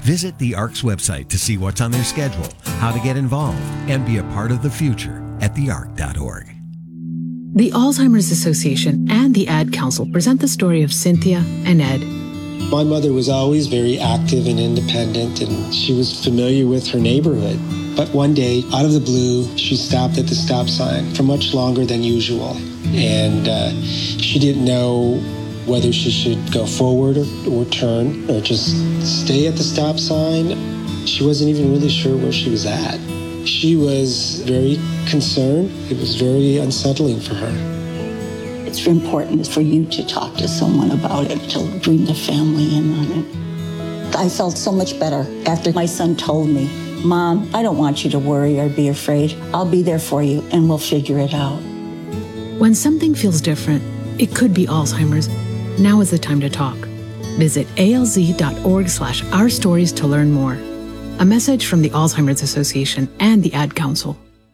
Visit the ARC's website to see what's on their schedule, how to get involved, and be a part of the future at thearc.org. The Alzheimer's Association and the Ad Council present the story of Cynthia and Ed. My mother was always very active and independent, and she was familiar with her neighborhood. But one day, out of the blue, she stopped at the stop sign for much longer than usual. And she didn't know whether she should go forward or turn or just stay at the stop sign. She wasn't even really sure where she was at. She was very concerned. It was very unsettling for her. It's important for you to talk to someone about it, to bring the family in on it. I felt so much better after my son told me, Mom, I don't want you to worry or be afraid. I'll be there for you and we'll figure it out. When something feels different, it could be Alzheimer's. Now is the time to talk. Visit alz.org/ourstories to learn more. A message from the Alzheimer's Association and the Ad Council.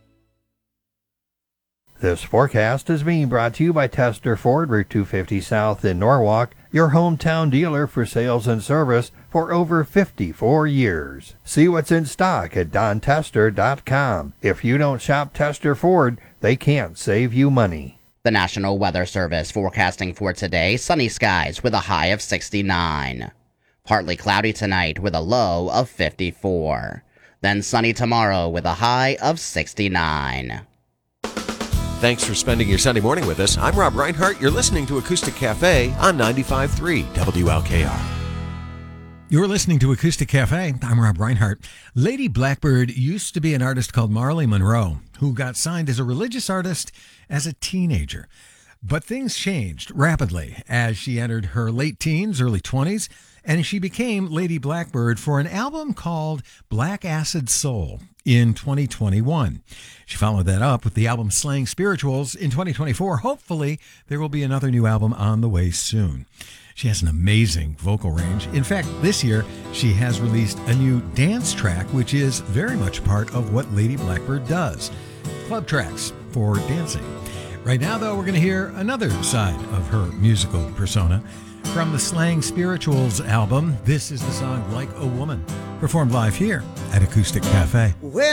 This forecast is being brought to you by Tester Ford, Route 250 South in Norwalk, your hometown dealer for sales and service for over 54 years. See what's in stock at dontester.com. If you don't shop Tester Ford, they can't save you money. The National Weather Service forecasting for today, sunny skies with a high of 69. Partly cloudy tonight with a low of 54. Then sunny tomorrow with a high of 69. Thanks for spending your Sunday morning with us. I'm Rob Reinhart. You're listening to Acoustic Cafe on 95.3 WLKR. You're listening to Acoustic Cafe. I'm Rob Reinhart. Lady Blackbird used to be an artist called Marley Monroe, who got signed as a religious artist as a teenager. But things changed rapidly as she entered her late teens, early 20s, and she became Lady Blackbird for an album called Black Acid Soul in 2021. She followed that up with the album Slaying Spirituals in 2024. Hopefully, there will be another new album on the way soon. She has an amazing vocal range. In fact, this year, she has released a new dance track, which is very much part of what Lady Blackbird does. Club tracks for dancing. Right now, though, we're going to hear another side of her musical persona. From the Slaying Spirituals album, this is the song Like a Woman, performed live here at Acoustic Cafe. Well,